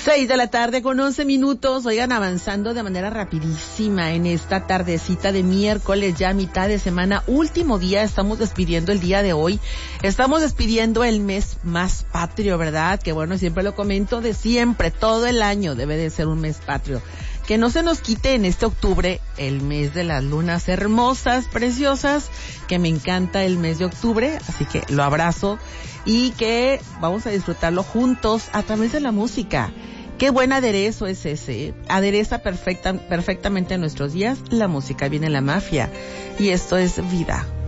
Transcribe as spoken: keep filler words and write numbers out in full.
Seis de la tarde con once minutos, oigan, avanzando de manera rapidísima en esta tardecita de miércoles, ya mitad de semana, último día, estamos despidiendo el día de hoy, estamos despidiendo el mes más patrio, ¿verdad? Que bueno, siempre lo comento, de siempre, todo el año debe de ser un mes patrio. Que no se nos quite en este octubre el mes de las lunas hermosas, preciosas, que me encanta el mes de octubre, así que lo abrazo y que vamos a disfrutarlo juntos a través de la música. Qué buen aderezo es ese, ¿eh? Adereza perfecta, perfectamente nuestros días la música. Viene la mafia y esto es vida.